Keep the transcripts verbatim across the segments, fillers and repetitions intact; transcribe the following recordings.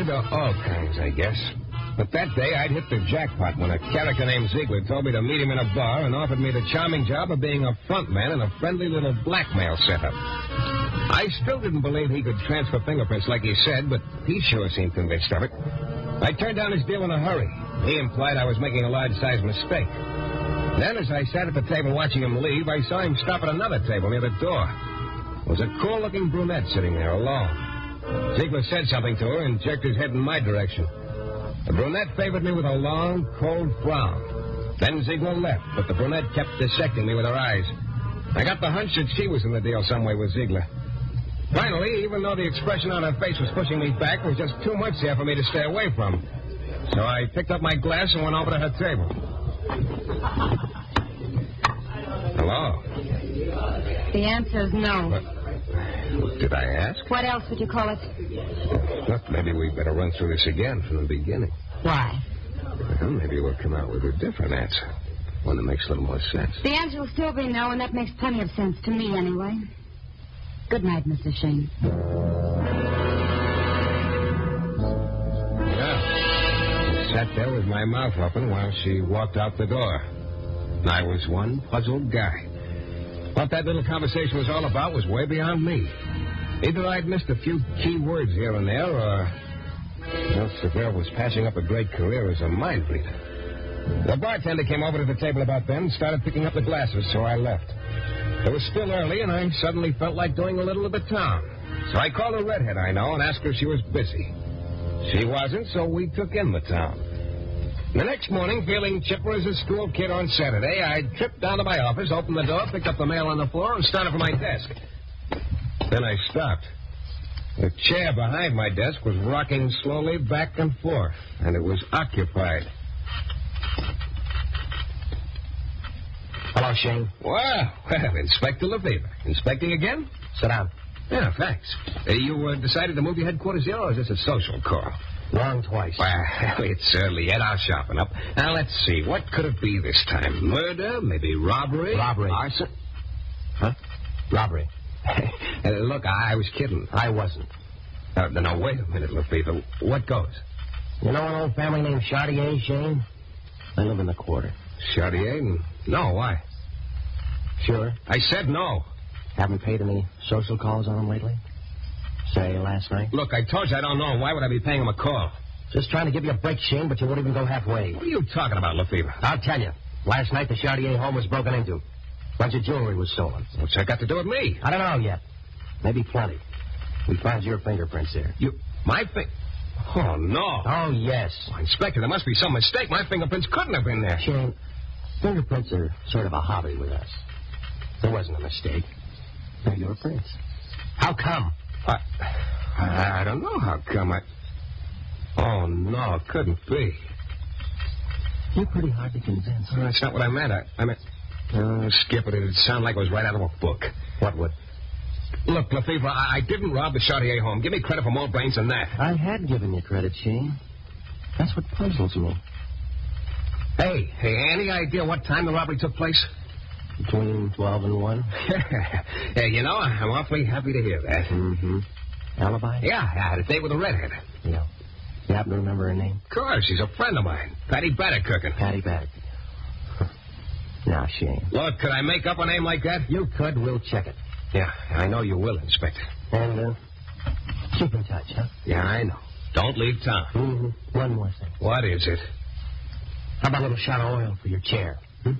into all kinds, I guess. But that day, I'd hit the jackpot when a character named Ziegler told me to meet him in a bar and offered me the charming job of being a front man in a friendly little blackmail setup. I still didn't believe he could transfer fingerprints like he said, but he sure seemed convinced of it. I turned down his deal in a hurry. He implied I was making a large-sized mistake. Then, as I sat at the table watching him leave, I saw him stop at another table near the door. There was a cool-looking brunette sitting there alone. Ziegler said something to her and jerked his head in my direction. The brunette favored me with a long, cold frown. Then Ziegler left, but the brunette kept dissecting me with her eyes. I got the hunch that she was in the deal some way with Ziegler. Finally, even though the expression on her face was pushing me back, there was just too much there for me to stay away from. So I picked up my glass and went over to her table. Hello? The answer is no. What, did I ask? What else would you call it? Look, maybe we'd better run through this again from the beginning. Why? Well, maybe we'll come out with a different answer. One that makes a little more sense. The answer will still be no, and that makes plenty of sense to me anyway. Good night, Mister Shane. Yeah. I sat there with my mouth open while she walked out the door. I was one puzzled guy. What that little conversation was all about was way beyond me. Either I'd missed a few key words here and there, or else the girl was passing up a great career as a mind reader. The bartender came over to the table about then and started picking up the glasses, so I left. It was still early, and I suddenly felt like doing a little of the town. So I called a redhead I know and asked her if she was busy. She wasn't, so we took in the town. The next morning, feeling chipper as a school kid on Saturday, I tripped down to my office, opened the door, picked up the mail on the floor, and started for my desk. Then I stopped. The chair behind my desk was rocking slowly back and forth, and it was occupied. Hello, Shane. Well, well, Inspector Lefevre. Inspecting again? Sit down. Yeah, thanks. Uh, you uh, decided to move your headquarters here, or is this a social call? Wrong twice. Well, it's early yet. I'll sharpen up. Now, let's see. What could it be this time? Murder? Maybe robbery? Robbery. Arson? Huh? Robbery. uh, look, I, I was kidding. I wasn't. Uh, now, wait a minute, Lefevre. What goes? You know an old family named Chartier, Shane? They live in the quarter. Chartier? No, why? Sure. I said no. Haven't paid any social calls on them lately? Say, last night? Look, I told you I don't know. Why would I be paying him a call? Just trying to give you a break, Shane, but you won't even go halfway. What are you talking about, Lefevre? I'll tell you. Last night, the Chartier home was broken into. Bunch of jewelry was stolen. What's that got to do with me? I don't know yet. Maybe plenty. We found your fingerprints there. You... My thing... Oh, no. Oh, yes. Well, Inspector, there must be some mistake. My fingerprints couldn't have been there. Shane, fingerprints are sort of a hobby with us. There wasn't a mistake. They're your prints. How come? I, I don't know how come. I... Oh, no, it couldn't be. You're pretty hard to convince. Oh, that's not what I meant. I, I meant... Oh, skip it. It'd sound like it was right out of a book. What would? Look, Lefevre, I, I didn't rob the Chartier home. Give me credit for more brains than that. I had given you credit, Shane. That's what puzzles me. Hey, hey, any idea what time the robbery took place? Between twelve and one? Yeah, you know, I'm awfully happy to hear that. Mm-hmm. Alibi? Yeah, I had a date with a redhead. Yeah. You happen to remember her name? Of course, she's a friend of mine. Patty Battercookin. Patty Battercookin. Now, Shane. Look, could I make up a name like that? You could. We'll check it. Yeah, I know you will, Inspector. And, uh, keep in touch, huh? Yeah, I know. Don't leave town. Mm-hmm. One more thing. What is it? How about a little shot of oil for your chair? Hmm?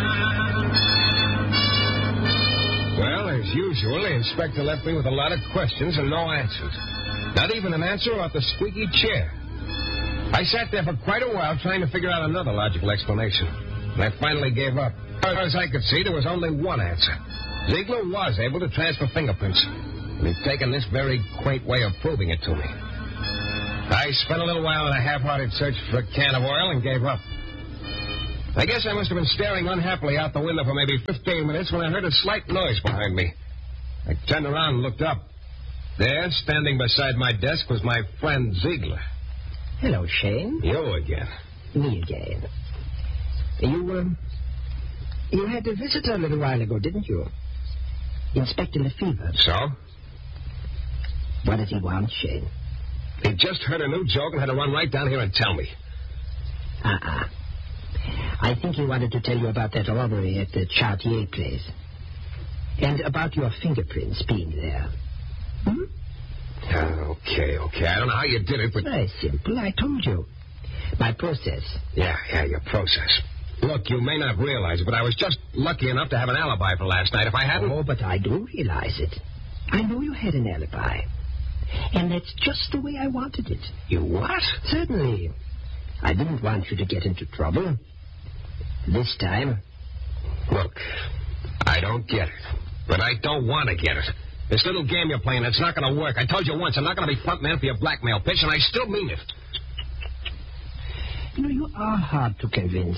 Well, as usual, the inspector left me with a lot of questions and no answers. Not even an answer about the squeaky chair. I sat there for quite a while trying to figure out another logical explanation. And I finally gave up. As far as I could see, there was only one answer. Ziegler was able to transfer fingerprints. And he'd taken this very quaint way of proving it to me. I spent a little while in a half-hearted search for a can of oil and gave up. I guess I must have been staring unhappily out the window for maybe fifteen minutes when I heard a slight noise behind me. I turned around and looked up. There, standing beside my desk, was my friend Ziegler. Hello, Shane. You again. Me again. You, um, you had a visitor a little while ago, didn't you? Inspector Lefevre. So? What did he want, Shane? He just heard a new joke and had to run right down here and tell me. Uh-uh. I think he wanted to tell you about that robbery at the Chartier place. And about your fingerprints being there. Hmm? Uh, okay, okay. I don't know how you did it, but... Very simple. I told you. My process. Yeah, yeah, your process. Look, you may not realize it, but I was just lucky enough to have an alibi for last night. If I hadn't... Oh, but I do realize it. I know you had an alibi. And that's just the way I wanted it. You what? Certainly. I didn't want you to get into trouble. This time. Look, I don't get it. But I don't want to get it. This little game you're playing, it's not going to work. I told you once, I'm not going to be front man for your blackmail pitch, and I still mean it. You know, you are hard to convince.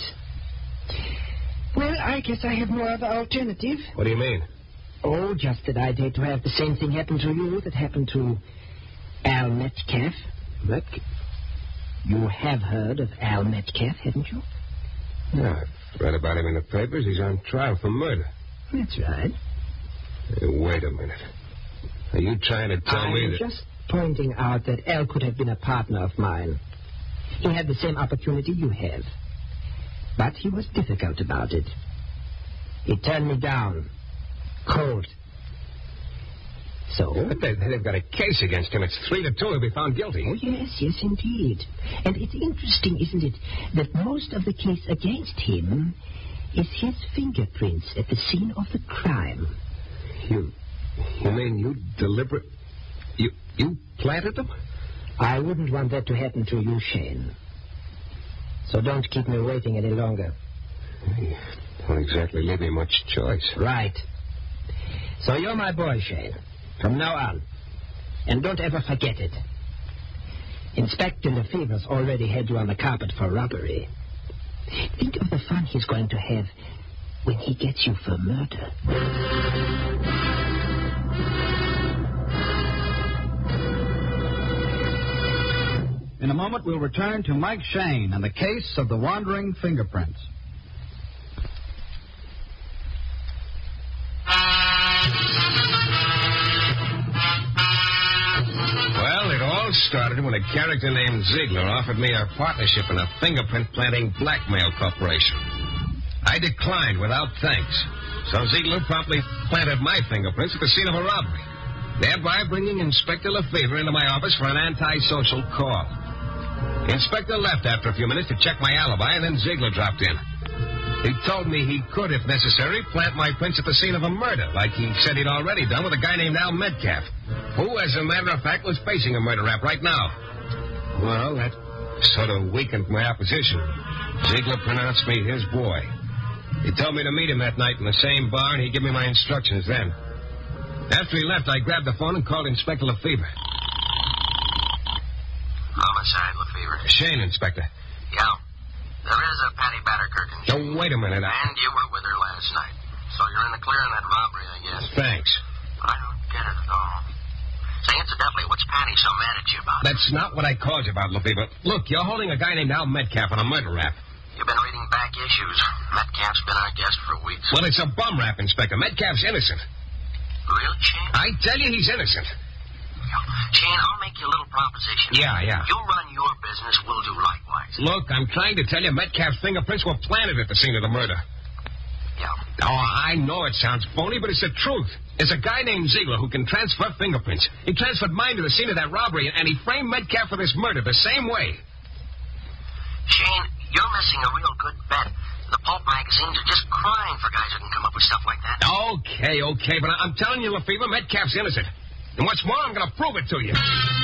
Well, I guess I have no other alternative. What do you mean? Oh, just that I'd hate to have the same thing happen to you that happened to Al Metcalf. Metcalf? You have heard of Al Metcalf, haven't you? Yeah, I've read about him in the papers. He's on trial for murder. That's right. Hey, wait a minute. Are you trying to tell I'm me that... just pointing out that Al could have been a partner of mine. He had the same opportunity you have. But he was difficult about it. He turned me down. Cold. So? Yeah, but they, they've got a case against him. It's three to two. He'll be found guilty. Oh, yes, yes, indeed. And it's interesting, isn't it, that most of the case against him is his fingerprints at the scene of the crime. You... You mean you deliberate... You, you planted them? I wouldn't want that to happen to you, Shane. So don't keep me waiting any longer. You don't exactly leave me much choice. Right. So you're my boy, Shane. From now on. And don't ever forget it. Inspector Lefebvre's already had you on the carpet for robbery. Think of the fun he's going to have when he gets you for murder. In a moment, we'll return to Mike Shane and the case of the wandering fingerprints. Well, it all started when a character named Ziegler offered me a partnership in a fingerprint-planting blackmail corporation. I declined without thanks, so Ziegler promptly planted my fingerprints at the scene of a robbery, thereby bringing Inspector Lefebvre into my office for an antisocial call. The inspector left after a few minutes to check my alibi, and then Ziegler dropped in. He told me he could, if necessary, plant my prints at the scene of a murder, like he said he'd already done with a guy named Al Metcalf, who, as a matter of fact, was facing a murder rap right now. Well, that sort of weakened my opposition. Ziegler pronounced me his boy. He told me to meet him that night in the same bar, and he'd give me my instructions then. After he left, I grabbed the phone and called Inspector Lefebvre. Homicide, Lefebvre. Shane, Inspector. Yeah. There is a Patty Batterkirk in Oh, wait a minute. I... And you were with her last night. So you're in the clear on that robbery, I guess. Thanks. I don't get it at all. Say, incidentally, what's Patty so mad at you about? That's not what I called you about, Lefebvre. Look, you're holding a guy named Al Metcalf on a murder rap. You've been reading back issues. Metcalf's been our guest for weeks. Well, it's a bum rap, Inspector. Metcalf's innocent. Really, Shane? I tell you, he's innocent. Shane, I'll make you a little proposition. Yeah, yeah. You run your business, we'll do likewise. Look, I'm trying to tell you Metcalf's fingerprints were planted at the scene of the murder. Yeah. Oh, I know it sounds phony, but it's the truth. There's a guy named Ziegler who can transfer fingerprints. He transferred mine to the scene of that robbery, and he framed Metcalf for this murder the same way. Shane, you're missing a real good bet. The pulp magazines are just crying for guys who can come up with stuff like that. Okay, okay, but I'm telling you, Lefebvre, Metcalf's innocent. And what's more, I'm going to prove it to you.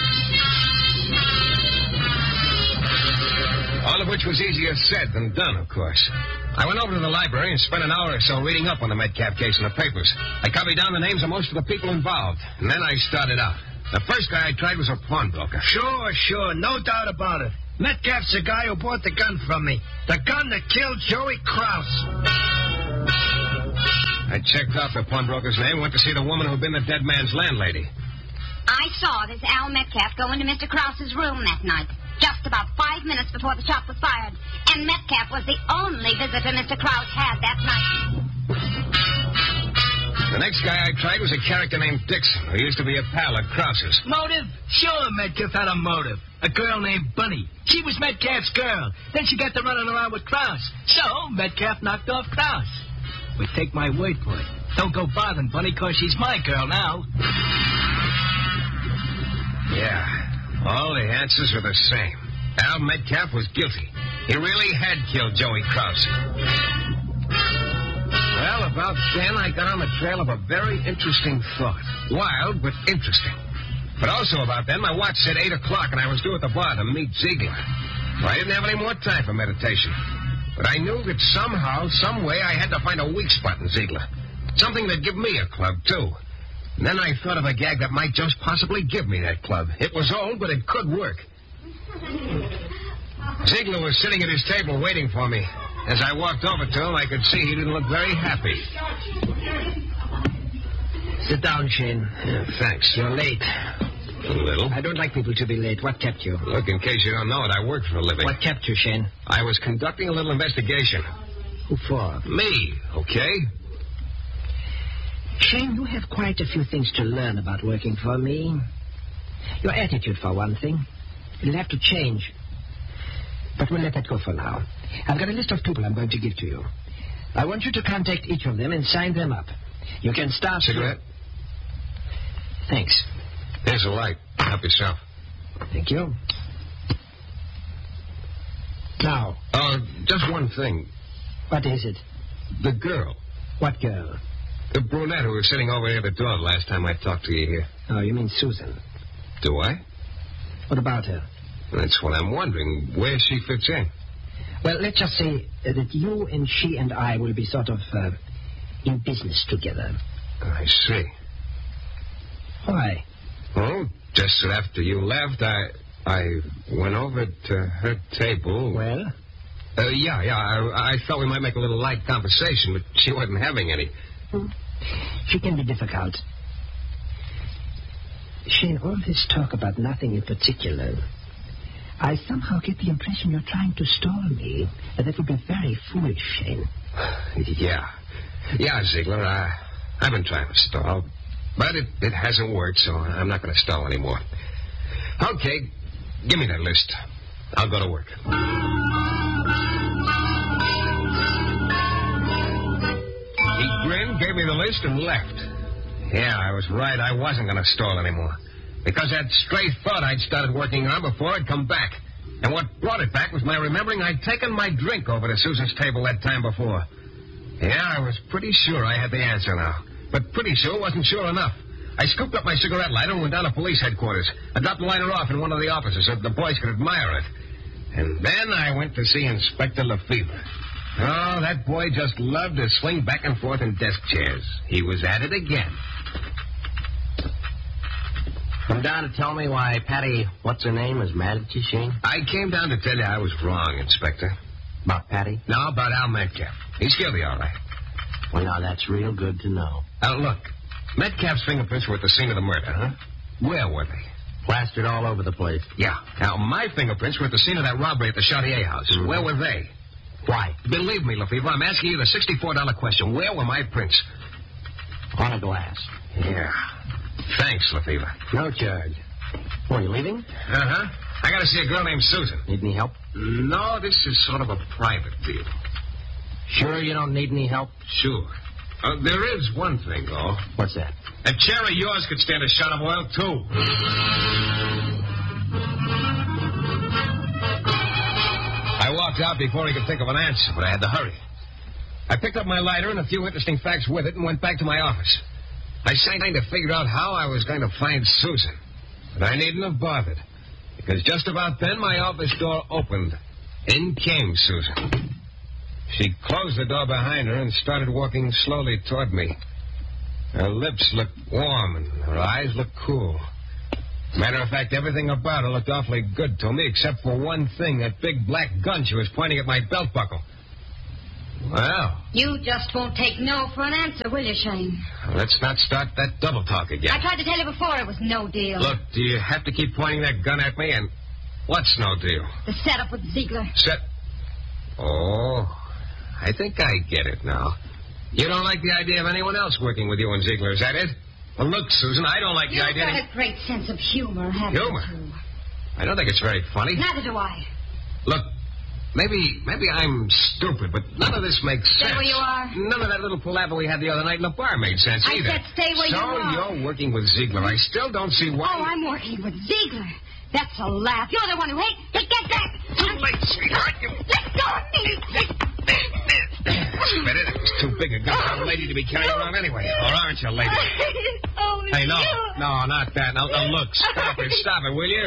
All of which was easier said than done, of course. I went over to the library and spent an hour or so reading up on the Metcalf case in the papers. I copied down the names of most of the people involved, and then I started out. The first guy I tried was a pawnbroker. Sure, sure, no doubt about it. Metcalf's the guy who bought the gun from me. The gun that killed Joey Krause. I checked off the pawnbroker's name and went to see the woman who'd been the dead man's landlady. I saw this Al Metcalf go into Mister Krause's room that night, just about five minutes before the shot was fired. And Metcalf was the only visitor Mister Krause had that night. The next guy I tried was a character named Dixon, who used to be a pal at Krause's. Motive? Sure, Metcalf had a motive. A girl named Bunny. She was Metcalf's girl. Then she got to running around with Krause. So, Metcalf knocked off Krause. But take my word for it. Don't go bothering Bunny, because she's my girl now. Yeah, all the answers were the same. Al Metcalf was guilty. He really had killed Joey Krause. Well, about then, I got on the trail of a very interesting thought. Wild, but interesting. But also about then, my watch said eight o'clock, and I was due at the bar to meet Ziegler. So I didn't have any more time for meditation. But I knew that somehow, some way, I had to find a weak spot in Ziegler. Something that'd give me a club, too. And then I thought of a gag that might just possibly give me that club. It was old, but it could work. Ziegler was sitting at his table waiting for me. As I walked over to him, I could see he didn't look very happy. Sit down, Shane. Yeah, thanks. You're late. A little. I don't like people to be late. What kept you? Look, in case you don't know it, I work for a living. What kept you, Shane? I was conducting a little investigation. Who for? Me, okay? Shane, you have quite a few things to learn about working for me. Your attitude, for one thing. You'll have to change. But we'll let that go for now. I've got a list of people I'm going to give to you. I want you to contact each of them and sign them up. You can start... Cigarette? Thanks. Here's a light. Help yourself. Thank you. Now... Uh, just one thing. What is it? The girl. What girl? The brunette who was sitting over near the door the last time I talked to you here. Oh, you mean Susan. Do I? What about her? That's what I'm wondering, where she fits in. Well, let's just say uh, that you and she and I will be sort of uh, in business together. I see. Why? Oh, just after you left, I I went over to her table. Well? Uh, yeah, yeah, I, I thought we might make a little light conversation, but she wasn't having any. Hmm. She can be difficult. Shane, all this talk about nothing in particular... I somehow get the impression you're trying to stall me. And that would be very foolish, Shane. Yeah. Yeah, Ziegler, I, I've been trying to stall. But it, it hasn't worked, so I'm not going to stall anymore. Okay, give me that list. I'll go to work. He grinned, gave me the list, and left. Yeah, I was right. I wasn't going to stall anymore. Because that stray thought I'd started working on before had come back. And what brought it back was my remembering I'd taken my drink over to Susan's table that time before. Yeah, I was pretty sure I had the answer now. But pretty sure wasn't sure enough. I scooped up my cigarette lighter and went down to police headquarters. I dropped the lighter off in one of the offices so the boys could admire it. And then I went to see Inspector Lefevre. Oh, that boy just loved to swing back and forth in desk chairs. He was at it again. Come down to tell me why Patty, what's her name, is mad at you, Shane? I came down to tell you I was wrong, Inspector. About Patty? No, about Al Metcalf. He's guilty, all right. Well, now, that's real good to know. Now, look, Metcalf's fingerprints were at the scene of the murder, huh? Where were they? Plastered all over the place. Yeah. Now, my fingerprints were at the scene of that robbery at the Chartier house. Mm-hmm. Where were they? Why? Believe me, Lefevre, I'm asking you the sixty-four dollar question. Where were my prints? On a glass. Yeah. Thanks, Lefevre. No charge. Oh, you leaving? Uh-huh. I got to see a girl named Susan. Need any help? No, this is sort of a private deal. Sure you don't need any help? Sure. Uh, there is one thing, though. What's that? A chair of yours could stand a shot of oil, too. I walked out before he could think of an answer, but I had to hurry. I picked up my lighter and a few interesting facts with it and went back to my office. I signed to figure out how I was going to find Susan. But I needn't have bothered. Because just about then, my office door opened. In came Susan. She closed the door behind her and started walking slowly toward me. Her lips looked warm and her eyes looked cool. Matter of fact, everything about her looked awfully good to me, except for one thing, that big black gun she was pointing at my belt buckle. Well. You just won't take no for an answer, will you, Shane? Let's not start that double talk again. I tried to tell you before it was no deal. Look, do you have to keep pointing that gun at me? And what's no deal? The setup with Ziegler. Set. Oh, I think I get it now. You don't like the idea of anyone else working with you and Ziegler, is that it? Well, look, Susan, I don't like the You've idea... got a great sense of humor, haven't Humor? you? I don't think it's very funny. Neither do I. Look, maybe maybe I'm stupid, but none of this makes Stay sense. where you are. None of that little palaver we had the other night in the bar made sense I either. said stay where so you are. So you're working with Ziegler. I still don't see why... Oh, I'm working with Ziegler. That's a laugh. You're the one who hates... Hey, get back! Too late, sweetheart. You... Let go of me! But it's too big a gun for a lady to be carrying around anyway. Or aren't you, lady? Oh, Hey, no. you. No, not that. Now, now, look, stop it. Stop it, will you?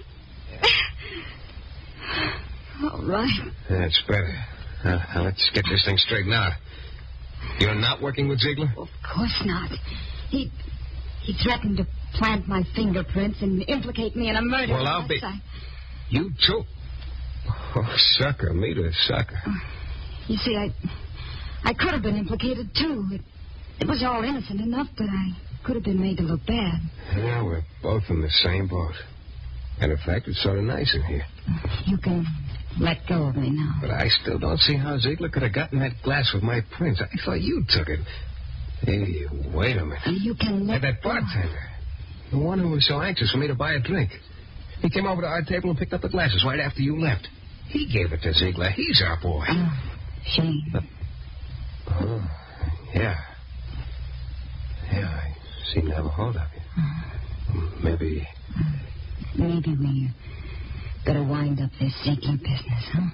All right. That's better. Uh, now, let's get this thing straightened out. You're not working with Ziegler? Of course not. He he threatened to plant my fingerprints and implicate me in a murder. Well, I'll be... I... You too? Oh, sucker. Me to sucker. You see, I I could have been implicated, too. It, it was all innocent enough, but I could have been made to look bad. Yeah, we're both in the same boat. And, in fact, it's sort of nice in here. You can let go of me now. But I still don't see how Ziegler could have gotten that glass with my prints. I thought you took it. Hey, wait a minute. You can let Hey, that go. bartender. The one who was so anxious for me to buy a drink. He came over to our table and picked up the glasses right after you left. He gave it to Ziegler. He's our boy. Oh, Shane. But, oh, yeah. Yeah, I seem to have a hold of you. Uh, Maybe... maybe we better wind up this Ziegler business, huh?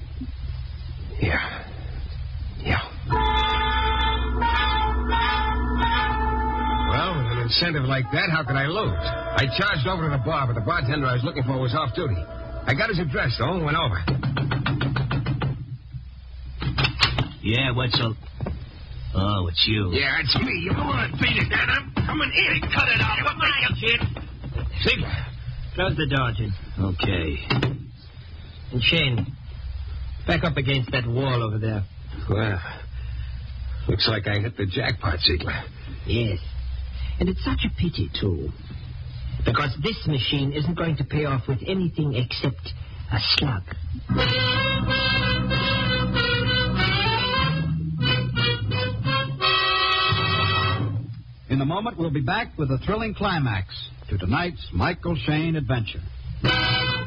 Yeah. Yeah. Well, with an incentive like that, how could I lose? I charged over to the bar, but the bartender I was looking for was off duty. I got his address, though, and went over. Yeah, what's up? Oh, it's you. Yeah, it's me. You don't want to beat it, man. I'm coming in. Cut it out. What make you, kid? Ziegler. Close the door, Jim. Okay. And Shane, back up against that wall over there. Well, looks like I hit the jackpot, Ziegler. Yes. And it's such a pity, too. Because this machine isn't going to pay off with anything except a slug. In a moment, we'll be back with a thrilling climax to tonight's Michael Shayne adventure.